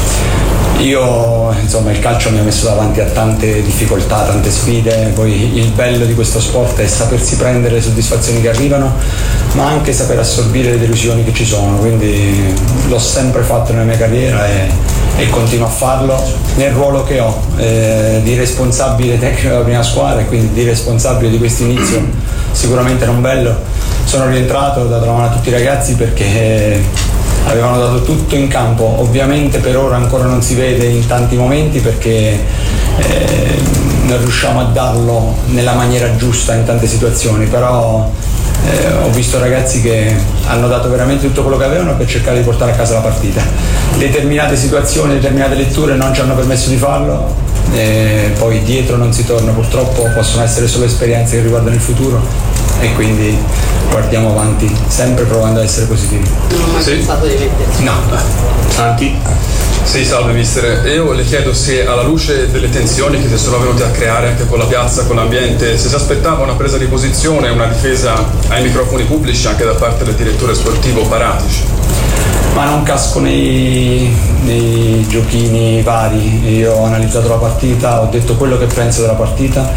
Io, insomma, il calcio mi ha messo davanti a tante difficoltà, tante sfide, poi il bello di questo sport è sapersi prendere le soddisfazioni che arrivano, ma anche saper assorbire le delusioni che ci sono, quindi l'ho sempre fatto nella mia carriera e, e continuo a farlo nel ruolo che ho, eh, di responsabile tecnico della prima squadra e quindi di responsabile di questo inizio sicuramente non bello. Sono rientrato, ho dato la mano a tutti i ragazzi perché eh, avevano dato tutto in campo, ovviamente per ora ancora non si vede in tanti momenti perché eh, non riusciamo a darlo nella maniera giusta in tante situazioni, però eh, ho visto ragazzi che hanno dato veramente tutto quello che avevano per cercare di portare a casa la partita. Determinate situazioni, determinate letture non ci hanno permesso di farlo, e poi dietro non si torna purtroppo, possono essere solo esperienze che riguardano il futuro e quindi guardiamo avanti, sempre provando ad essere positivi. Non ho mai sì. pensato di mettersi. No. Santi? Sì, salve mister. Io le chiedo se alla luce delle tensioni che si sono venute a creare anche con la piazza, con l'ambiente, se si aspettava una presa di posizione, una difesa ai microfoni pubblici anche da parte del direttore sportivo Paratici. Ma non casco nei, nei giochini vari, io ho analizzato la partita, ho detto quello che penso della partita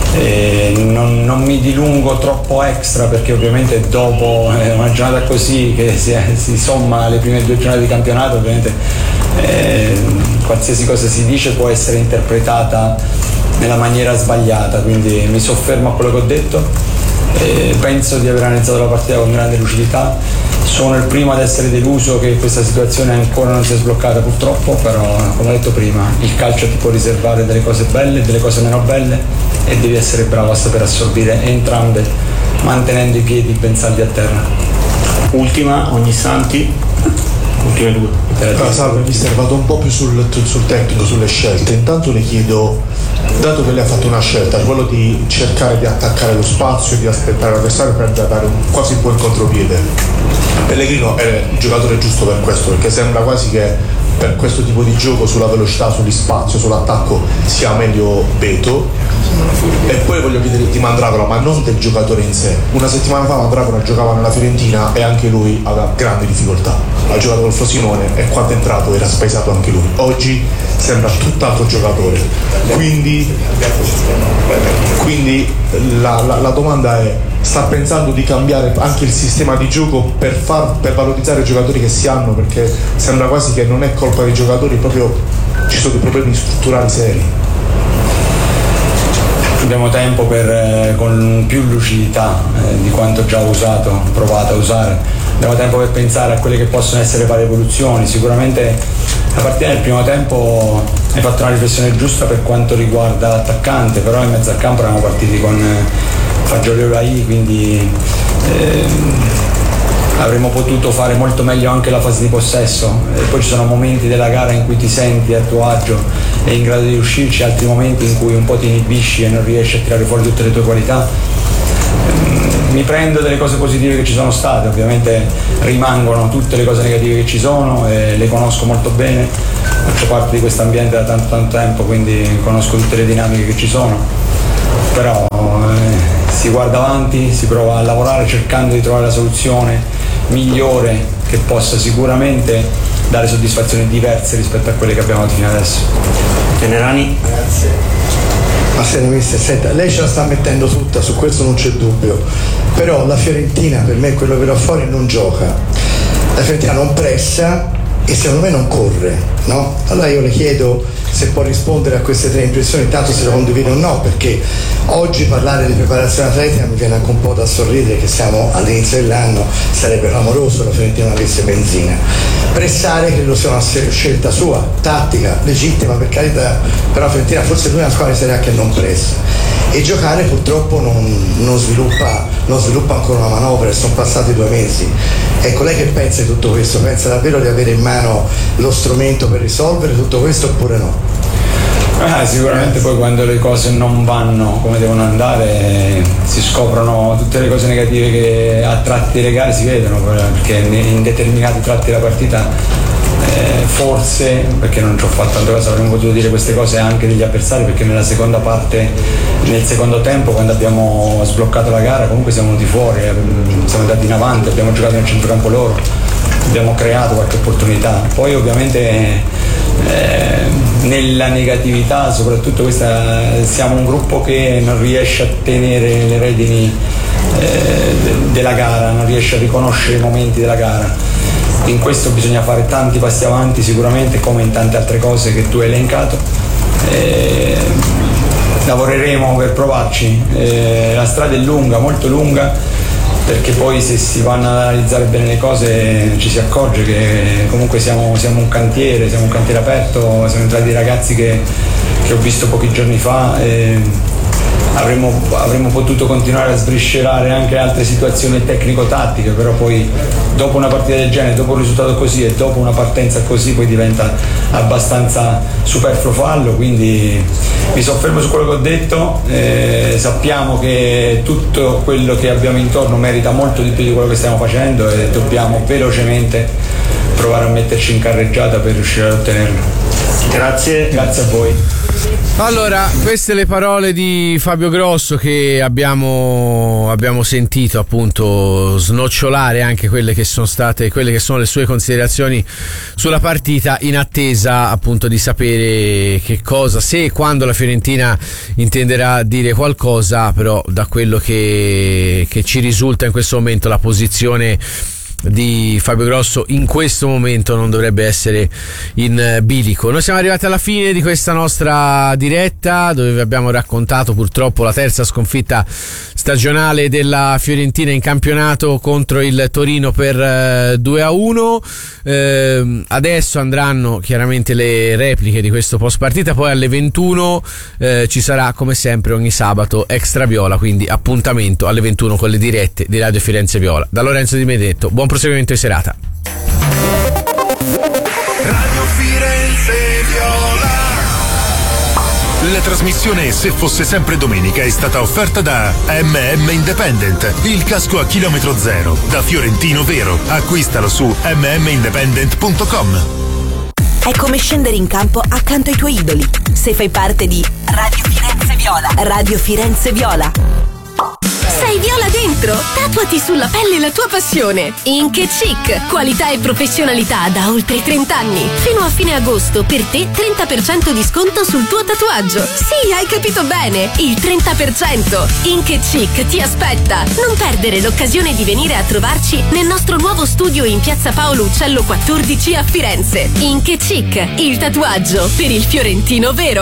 e non, non mi dilungo troppo extra perché ovviamente dopo una giornata così che si, si somma alle prime due giornate di campionato, ovviamente eh, qualsiasi cosa si dice può essere interpretata nella maniera sbagliata, quindi mi soffermo a quello che ho detto. E penso di aver analizzato la partita con grande lucidità. Sono il primo ad essere deluso che questa situazione ancora non si è sbloccata purtroppo, però come ho detto prima il calcio ti può riservare delle cose belle e delle cose meno belle e devi essere bravo a saper assorbire entrambe mantenendo i piedi ben saldi a terra. Ultima, Ognissanti. Ultime due. Ah, salve mister, vado un po' più sul, sul tecnico, sulle scelte. Intanto le chiedo, dato che lei ha fatto una scelta, quello di cercare di attaccare lo spazio e di aspettare l'avversario per dare un, quasi un buon contropiede, Pellegrino è il giocatore giusto per questo, perché sembra quasi che per questo tipo di gioco sulla velocità, sugli spazio, sull'attacco sia meglio Beto. E poi voglio chiedere di Mandragola, ma non del giocatore in sé. Una settimana fa Mandragola giocava nella Fiorentina e anche lui aveva grandi difficoltà, ha giocato col Frosinone e quando è entrato era spaesato anche lui. Oggi sembra tutt'altro giocatore, quindi, quindi la, la, la domanda è: sta pensando di cambiare anche il sistema di gioco per, far, per valorizzare i giocatori che si hanno, perché sembra quasi che non è colpa dei giocatori, proprio ci sono dei problemi strutturali seri. Abbiamo tempo per, eh, con più lucidità eh, di quanto già usato, provato a usare, abbiamo tempo per pensare a quelle che possono essere varie evoluzioni. Sicuramente la partita nel primo tempo hai fatto una riflessione giusta per quanto riguarda l'attaccante, però in mezzo al campo eravamo partiti con eh, Fagioli Olai, quindi ehm, avremmo potuto fare molto meglio anche la fase di possesso, e poi ci sono momenti della gara in cui ti senti a tuo agio e in grado di uscirci, altri momenti in cui un po' ti inibisci e non riesci a tirare fuori tutte le tue qualità. Mi prendo delle cose positive che ci sono state, ovviamente rimangono tutte le cose negative che ci sono e le conosco molto bene, faccio parte di questo ambiente da tanto tanto tempo, quindi conosco tutte le dinamiche che ci sono, però eh, si guarda avanti, si prova a lavorare cercando di trovare la soluzione migliore che possa sicuramente dare soddisfazioni diverse rispetto a quelle che abbiamo fino adesso. Tenerani. Grazie. Ma se mister, senta, lei ce la sta mettendo tutta, su questo non c'è dubbio, però la Fiorentina, per me quello che va fuori, non gioca, la Fiorentina non pressa e secondo me non corre, no? Allora io le chiedo se può rispondere a queste tre impressioni, tanto se lo condivide o no, perché oggi parlare di preparazione atletica mi viene anche un po' da sorridere, che siamo all'inizio dell'anno, sarebbe clamoroso la Fiorentina non avesse benzina. Pressare credo sia una scelta sua, tattica, legittima per carità, però la Fiorentina forse è l'unica squadra di Serie A che non pressa, e giocare purtroppo non, non, sviluppa, non sviluppa ancora una manovra, e sono passati due mesi. Ecco, lei che pensa di tutto questo? Pensa davvero di avere in mano lo strumento per risolvere tutto questo oppure no? Ah, sicuramente poi quando le cose non vanno come devono andare si scoprono tutte le cose negative che a tratti delle gare si vedono, perché in determinati tratti della partita eh, forse, perché non ci ho fatto tanto caso, avremmo potuto dire queste cose anche degli avversari, perché nella seconda parte, nel secondo tempo, quando abbiamo sbloccato la gara, comunque siamo venuti fuori, siamo andati in avanti, abbiamo giocato nel centrocampo loro, abbiamo creato qualche opportunità. Poi ovviamente eh, nella negatività, soprattutto questa, siamo un gruppo che non riesce a tenere le redini eh, della gara, non riesce a riconoscere i momenti della gara. In questo bisogna fare tanti passi avanti sicuramente, come in tante altre cose che tu hai elencato. Eh, lavoreremo per provarci, eh, la strada è lunga, molto lunga, perché poi se si vanno ad analizzare bene le cose ci si accorge che comunque siamo, siamo un cantiere, siamo un cantiere aperto, siamo entrati dei ragazzi che, che ho visto pochi giorni fa, e avremmo, avremmo potuto continuare a sbriscerare anche altre situazioni tecnico-tattiche, però poi dopo una partita del genere, dopo un risultato così e dopo una partenza così, poi diventa abbastanza superfluo farlo, quindi mi soffermo su quello che ho detto. Eh, sappiamo che tutto quello che abbiamo intorno merita molto di più di quello che stiamo facendo e dobbiamo velocemente provare a metterci in carreggiata per riuscire ad ottenerlo. Grazie. Grazie a voi. Allora, queste le parole di Fabio Grosso, che abbiamo, abbiamo sentito appunto snocciolare anche quelle che sono state, quelle che sono le sue considerazioni sulla partita, in attesa appunto di sapere che cosa, se e quando la Fiorentina intenderà dire qualcosa. Però da quello che, che ci risulta in questo momento, la posizione di Fabio Grosso in questo momento non dovrebbe essere in bilico. Noi siamo arrivati alla fine di questa nostra diretta, dove vi abbiamo raccontato purtroppo la terza sconfitta stagionale della Fiorentina in campionato contro il Torino per due a uno. Eh, adesso andranno chiaramente le repliche di questo post partita, poi alle ventuno eh, ci sarà come sempre ogni sabato Extra Viola, quindi appuntamento alle ventuno con le dirette di Radio Firenze Viola. Da Lorenzo Di Benedetto, buon proseguimento di serata. Radio Firenze Viola. La trasmissione Se fosse sempre domenica è stata offerta da M M Independent, il casco a chilometro zero, da fiorentino vero. Acquistalo su m m independent punto com. È come scendere in campo accanto ai tuoi idoli. Se fai parte di Radio Firenze Viola. Radio Firenze Viola. Sei viola dentro? Tatuati sulla pelle la tua passione. Ink e Chic, qualità e professionalità da oltre trenta anni. Fino a fine agosto per te trenta per cento di sconto sul tuo tatuaggio. Sì, hai capito bene, il trenta per cento. Ink e Chic ti aspetta. Non perdere l'occasione di venire a trovarci nel nostro nuovo studio in piazza Paolo Uccello quattordici a Firenze. Ink e Chic, il tatuaggio per il fiorentino vero.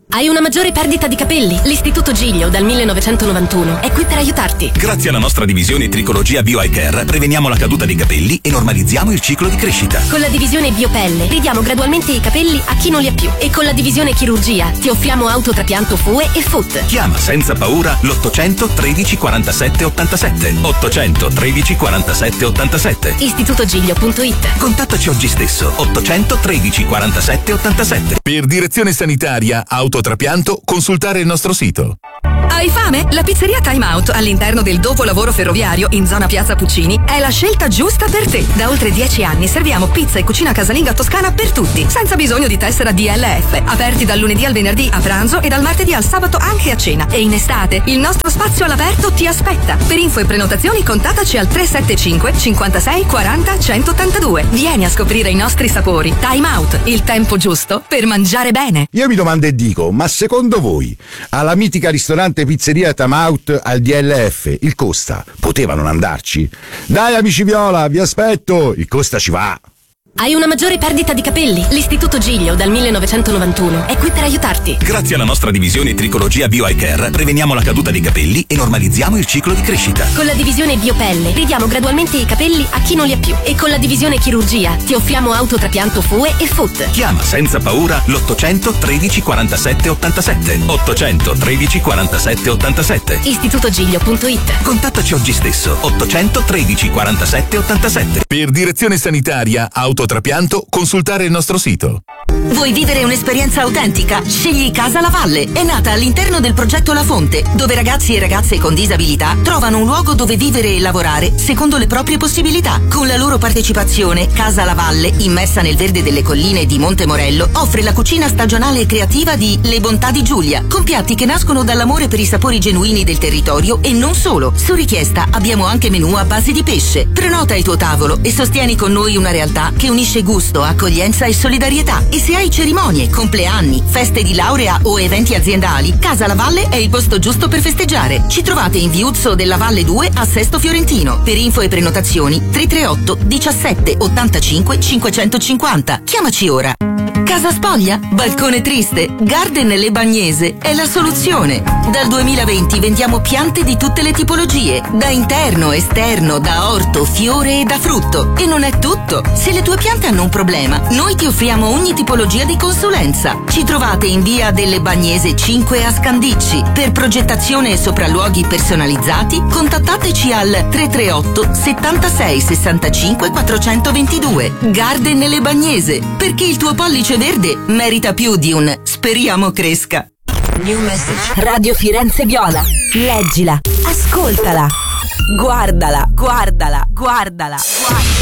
Hai una maggiore perdita di capelli? L'Istituto Giglio dal millenovecentonovantuno è qui per aiutarti. Grazie alla nostra divisione Tricologia Bio Eye Care preveniamo la caduta dei capelli e normalizziamo il ciclo di crescita. Con la divisione Biopelle ridiamo gradualmente i capelli a chi non li ha più. E con la divisione Chirurgia ti offriamo autotrapianto F U E e F U T. Chiama senza paura l'ottocento tredici quarantasette ottantasette. ottocento tredici quarantasette ottantasette. istitutogiglio punto it. Contattaci oggi stesso. ottocento tredici quarantasette ottantasette. Per direzione sanitaria, autotrapianto, consultare il nostro sito. Hai fame? La pizzeria Time Out all'interno del dopolavoro ferroviario in zona Piazza Puccini è la scelta giusta per te. Da oltre dieci anni serviamo pizza e cucina casalinga toscana per tutti, senza bisogno di tessera D L F. Aperti dal lunedì al venerdì a pranzo e dal martedì al sabato anche a cena. E in estate il nostro spazio all'aperto ti aspetta. Per info e prenotazioni contattaci al tre sette cinque cinquantasei quaranta centottantadue. Vieni a scoprire i nostri sapori. Time Out, il tempo giusto per mangiare bene. Io mi domando e dico, ma secondo voi alla mitica ristorante pizzeria Time Out al D L F il Costa poteva non andarci? Dai amici viola, vi aspetto, il Costa ci va. Hai una maggiore perdita di capelli? L'Istituto Giglio dal millenovecentonovantuno è qui per aiutarti. Grazie alla nostra divisione Tricologia Bio Eye Care preveniamo la caduta dei capelli e normalizziamo il ciclo di crescita. Con la divisione Biopelle ridiamo gradualmente i capelli a chi non li ha più. E con la divisione Chirurgia ti offriamo autotrapianto F U E e F U T. Chiama senza paura l'ottocento tredici quarantasette ottantasette. ottocento tredici quarantasette ottantasette. istitutogiglio punto it. Contattaci oggi stesso. ottocento tredici quarantasette ottantasette. Per direzione sanitaria, autotrapianto, consultare il nostro sito. Vuoi vivere un'esperienza autentica? Scegli Casa La Valle. È nata all'interno del progetto La Fonte, dove ragazzi e ragazze con disabilità trovano un luogo dove vivere e lavorare secondo le proprie possibilità. Con la loro partecipazione, Casa La Valle, immersa nel verde delle colline di Monte Morello, offre la cucina stagionale e creativa di Le Bontà di Giulia, con piatti che nascono dall'amore per i sapori genuini del territorio e non solo. Su richiesta abbiamo anche menù a base di pesce. Prenota il tuo tavolo e sostieni con noi una realtà che unisce gusto, accoglienza e solidarietà. E se hai cerimonie, compleanni, feste di laurea o eventi aziendali, Casa La Valle è il posto giusto per festeggiare. Ci trovate in Viuzzo della Valle due a Sesto Fiorentino. Per info e prenotazioni tre tre otto diciassette ottantacinque cinquecentocinquanta. Chiamaci ora. Casa spoglia? Balcone triste? Garden Le Bagnese è la soluzione. Dal duemilaventi vendiamo piante di tutte le tipologie, da interno, esterno, da orto, fiore e da frutto. E non è tutto. Se le tue piante hanno un problema, noi ti offriamo ogni tipologia di consulenza. Ci trovate in via delle Bagnese cinque a Scandicci. Per progettazione e sopralluoghi personalizzati, contattateci al tre tre otto settantasei sessantacinque quattrocentoventidue. Garden Le Bagnese, perché il tuo pollice verde merita più di un speriamo cresca. New message. Radio Firenze Viola. Leggila, ascoltala, guardala, guardala, guardala, guardala.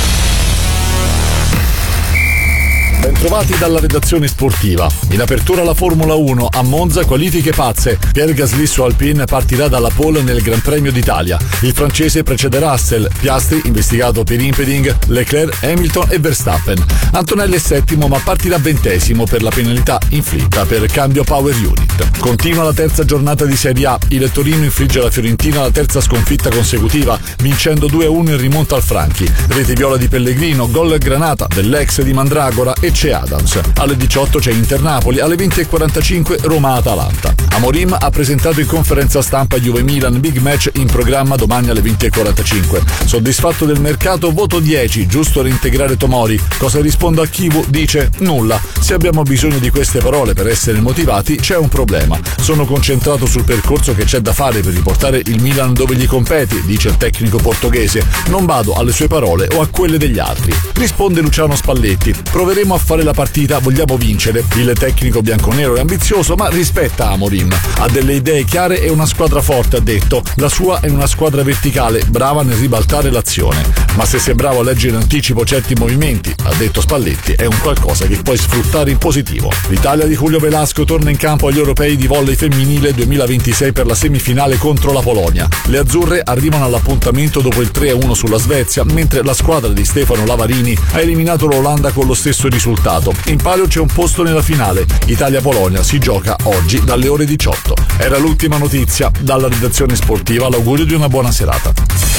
Bentrovati dalla redazione sportiva. In apertura la Formula uno a Monza, qualifiche pazze. Pierre Gasly su Alpine partirà dalla pole nel Gran Premio d'Italia. Il francese precede Russell, Piastri investigato per impeding, Leclerc, Hamilton e Verstappen. Antonelli è settimo ma partirà ventesimo per la penalità inflitta per cambio power unit. Continua la terza giornata di Serie A. Il Torino infligge alla Fiorentina la terza sconfitta consecutiva, vincendo due a uno in rimonta al Franchi. Rete viola di Pellegrino, gol Granata dell'ex di Mandragora e c'è Adams. Alle diciotto c'è Inter-Napoli, alle venti e quarantacinque Roma-Atalanta. Amorim ha presentato in conferenza stampa Juve-Milan, big match in programma domani alle venti e quarantacinque. Soddisfatto del mercato, voto dieci, giusto reintegrare Tomori. Cosa rispondo a Chivu? Dice nulla. Se abbiamo bisogno di queste parole per essere motivati, c'è un problema. Sono concentrato sul percorso che c'è da fare per riportare il Milan dove gli compete, dice il tecnico portoghese. Non vado alle sue parole o a quelle degli altri. Risponde Luciano Spalletti. Proveremo a fare la partita, vogliamo vincere. Il tecnico bianconero è ambizioso ma rispetta Amorim. Ha delle idee chiare e una squadra forte, ha detto. La sua è una squadra verticale, brava nel ribaltare l'azione. Ma se sei bravo a leggere in anticipo certi movimenti, ha detto Spalletti, è un qualcosa che puoi sfruttare in positivo. L'Italia di Julio Velasco torna in campo agli europei di volley femminile duemilaventisei per la semifinale contro la Polonia. Le azzurre arrivano all'appuntamento dopo il tre a uno sulla Svezia, mentre la squadra di Stefano Lavarini ha eliminato l'Olanda con lo stesso risultato. In palio c'è un posto nella finale. Italia-Polonia si gioca oggi dalle ore diciotto. Era l'ultima notizia. Dalla redazione sportiva l'augurio di una buona serata.